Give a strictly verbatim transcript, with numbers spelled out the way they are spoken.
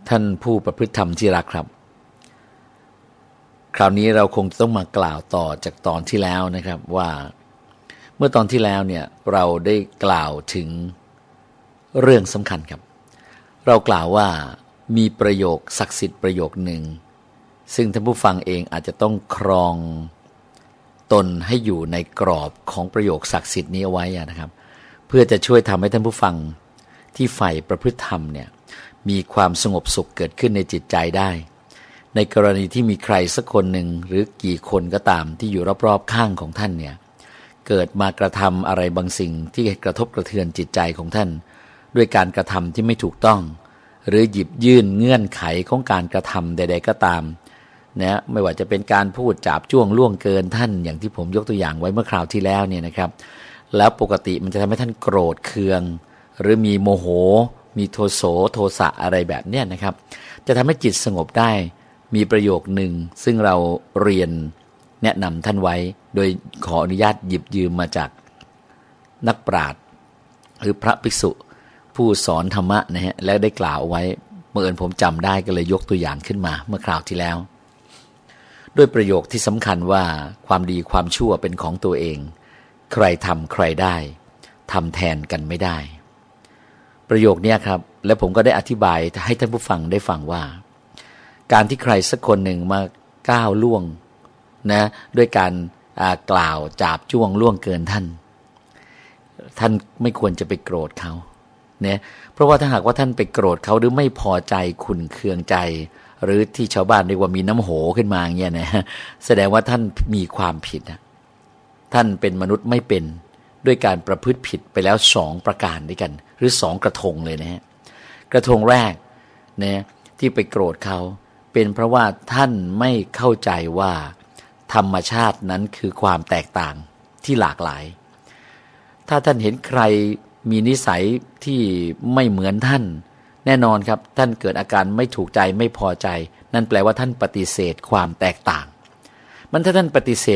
ท่านผู้ประพฤติธรรมที่รักครับคราวนี้เราคงต้องมากล่าวต่อจากตอนที่แล้วนะครับว่าเมื่อตอนที่แล้วเนี่ยเราได้กล่าวถึงเรื่องสำคัญครับเรากล่าวว่ามีประโยคศักดิ์สิทธิ์ประโยคหนึ่งซึ่งท่านผู้ฟังเองอาจจะต้องครองตนให้อยู่ในกรอบของประโยคศักดิ์สิทธิ์นี้เอาไว้นะครับเพื่อจะช่วยทำให้ท่านผู้ฟังที่ใฝ่ประพฤติธรรมเนี่ยมีความสงบสุขเกิดขึ้นในจิตใจได้ในกรณีที่มีใครสักคนหนึ่งหรือกี่คนก็ตามที่อยู่รอบๆข้างของท่านเนี่ยเกิดมากระทำอะไรบางสิ่งที่กระทบกระเทือนจิตใจของท่านด้วยการกระทำที่ไม่ถูกต้องหรือหยิบยื่นเงื่อนไขของการกระทำใดๆก็ตามนะไม่ว่าจะเป็นการพูดจาบจ้วงล่วงเกินท่านอย่างที่ผมยกตัวอย่างไว้เมื่อคราวที่แล้วเนี่ยนะครับแล้วปกติมันจะทำให้ท่านโกรธเคืองหรือมีโมโหมีโทโสโทสะอะไรแบบเนี้ยนะครับจะทำให้จิตสงบได้มีประโยคหนึ่งซึ่งเราเรียนแนะนำท่านไว้โดยขออนุญาตหยิบยืมมาจากนักปราชญ์หรือพระภิกษุผู้สอนธรรมะนะฮะและได้กล่าวไว้เมื่อเอิญผมจำได้ก็เลยยกตัวอย่างขึ้นมาเมื่อคราวที่แล้วด้วยประโยคที่สำคัญว่าความดีความชั่วเป็นของตัวเองใครทำใครได้ทำแทนกันไม่ได้ประโยคนี้ครับและผมก็ได้อธิบายให้ท่านผู้ฟังได้ฟังว่าการที่ใครสักคนหนึ่งมาก้าวล่วงนะด้วยการกล่าวจาบจ้วงล่วงเกินท่านท่านไม่ควรจะไปโกรธเขาเนี่ยเพราะว่าถ้าหากว่าท่านไปโกรธเขาหรือไม่พอใจขุ่นเคืองใจหรือที่ชาวบ้านเรียกว่ามีน้ำโหขึ้นมาอย่างเงี้ยนะแสดงว่าท่านมีความผิดนะท่านเป็นมนุษย์ไม่เป็นด้วยการประพฤติผิดไปแล้วสองประการด้วยกันหรือสองกระทงเลยนะฮะกระทงแรกเนี่ยที่ไปโกรธเขาเป็นเพราะว่าท่านไม่เข้าใจว่าธรรมชาตินั้นคือความแตกต่างที่หลากหลายถ้าท่านเห็นใครมีนิสัยที่ไม่เหมือนท่านแน่นอนครับท่านเกิดอาการไม่ถูกใจไม่พอใจนั่นแปลว่าท่านปฏิเสธความแตกต่างมันถ้าท่านปฏิเส